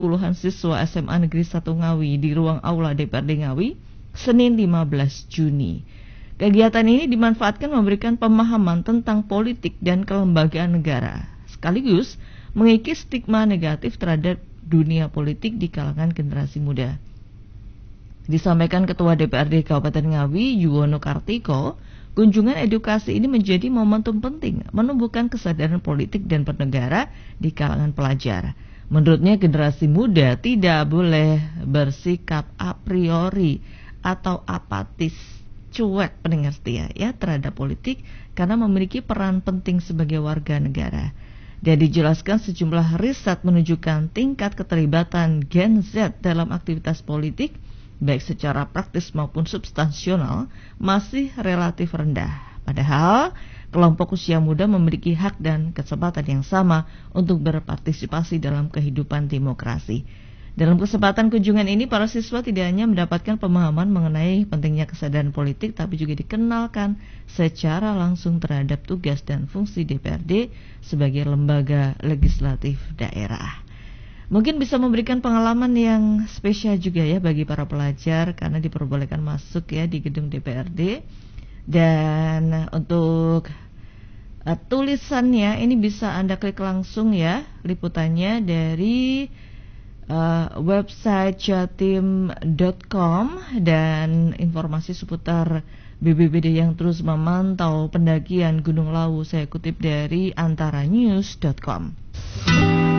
puluhan siswa SMA Negeri 1 Ngawi di ruang aula DPRD Ngawi, Senin 15 Juni. Kegiatan ini dimanfaatkan memberikan pemahaman tentang politik dan kelembagaan negara, sekaligus mengikis stigma negatif terhadap dunia politik di kalangan generasi muda. Disampaikan Ketua DPRD Kabupaten Ngawi, Yuwono Kartiko, kunjungan edukasi ini menjadi momentum penting menumbuhkan kesadaran politik dan bernegara di kalangan pelajar. Menurutnya generasi muda tidak boleh bersikap a priori atau apatis, cuek pendengar setia ya terhadap politik karena memiliki peran penting sebagai warga negara. Dan dijelaskan sejumlah riset menunjukkan tingkat keterlibatan Gen Z dalam aktivitas politik baik secara praktis maupun substansional masih relatif rendah. Padahal kelompok usia muda memiliki hak dan kesempatan yang sama untuk berpartisipasi dalam kehidupan demokrasi. Dalam kesempatan kunjungan ini, para siswa tidak hanya mendapatkan pemahaman mengenai pentingnya kesadaran politik, tapi juga dikenalkan secara langsung terhadap tugas dan fungsi DPRD sebagai lembaga legislatif daerah. Mungkin bisa memberikan pengalaman yang spesial juga ya bagi para pelajar karena diperbolehkan masuk ya di gedung DPRD. Dan untuk tulisannya ini bisa Anda klik langsung ya liputannya dari website jatim.com dan informasi seputar BPBD yang terus memantau pendakian Gunung Lawu saya kutip dari antaranews.com.